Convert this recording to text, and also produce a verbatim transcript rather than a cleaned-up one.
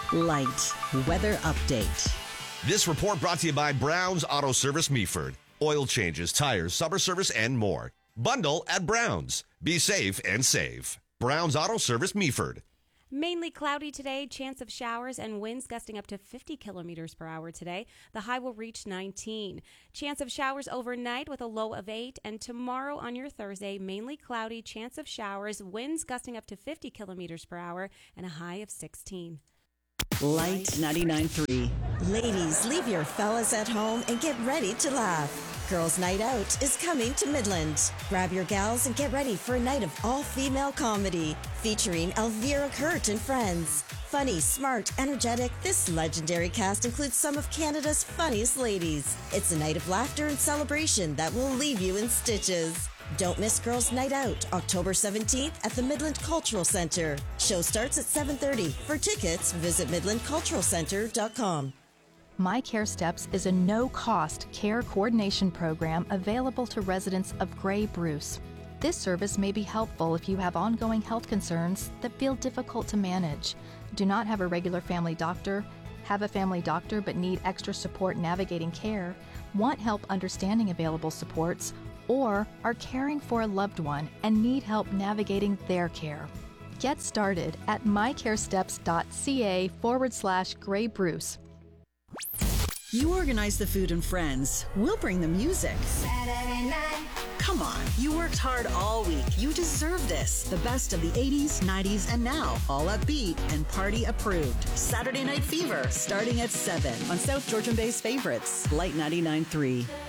Light weather update. This report brought to you by Brown's Auto Service Meaford. Oil changes, tires, summer service, and more. Bundle at Brown's. Be safe and save. Brown's Auto Service Meaford. Mainly cloudy today, chance of showers and winds gusting up to fifty kilometers per hour today. The high will reach nineteen. Chance of showers overnight with a low of eight. And tomorrow on your Thursday, mainly cloudy, chance of showers, winds gusting up to fifty kilometers per hour and a high of sixteen. Light ninety-nine point three. Ladies, leave your fellas at home and get ready to laugh. Girls' Night Out is coming to Midland. Grab your gals and get ready for a night of all-female comedy featuring Elvira Kurt and friends. Funny, smart, energetic, this legendary cast includes some of Canada's funniest ladies. It's a night of laughter and celebration that will leave you in stitches. Don't miss Girls' Night Out, October seventeenth at the Midland Cultural Centre. Show starts at seven thirty. For tickets, visit midland cultural centre dot com. My Care Steps is a no-cost care coordination program available to residents of Grey Bruce. This service may be helpful if you have ongoing health concerns that feel difficult to manage, do not have a regular family doctor, have a family doctor but need extra support navigating care, want help understanding available supports, or are caring for a loved one and need help navigating their care. Get started at mycaresteps.ca forward slash Grey Bruce. You organize the food and friends. We'll bring the music. Saturday night. Come on, you worked hard all week. You deserve this. The best of the eighties, nineties, and now. All upbeat and party approved. Saturday Night Fever, starting at seven on South Georgian Bay's favorites. Light ninety-nine point three.